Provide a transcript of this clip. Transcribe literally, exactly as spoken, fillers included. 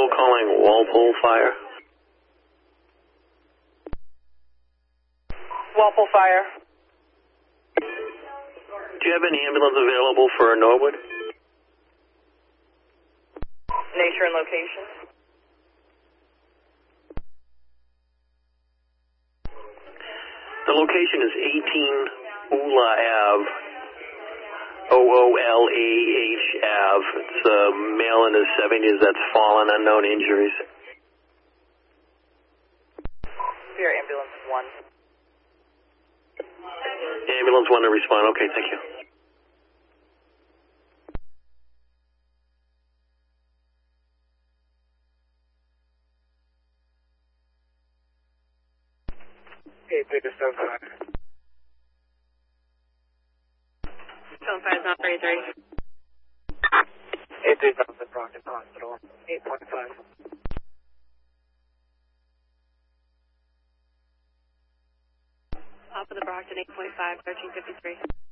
Control calling Walpole Fire. Walpole Fire. Do you have an ambulance available for Norwood? Nature and location. The location is eighteen Oola Ave, O O L A H Ave. It's a male in his seventies that's fallen, unknown injuries. Here, ambulance one. Ambulance one to respond. Okay, thank you. Hey, Peter, Stone five. Stone five, not thirty-three. eight three thousand, Brockton Hospital, eight point five. Top of the Brockton, eight point five, thirteen fifty-three.